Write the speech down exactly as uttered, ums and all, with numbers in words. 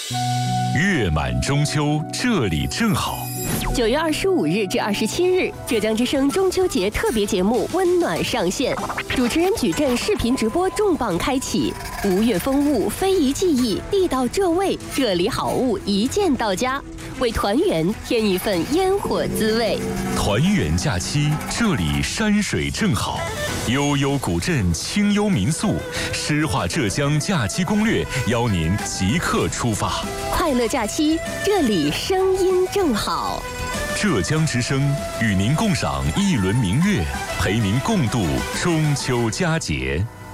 月满中秋，这里正好。 九月二十五日至二十七日，浙江之声中秋节特别节目《温暖》上线，主持人矩阵视频直播重磅开启，吴越风物、非遗技艺、地道浙味，这里好物一键到家，为团圆添一份烟火滋味。 团圆假期，这里山水正好，悠悠古镇，清幽民宿，诗画浙江假期攻略，邀您即刻出发。 快乐假期，这里声音正好。 浙江之声与您共赏一轮明月，陪您共度中秋佳节。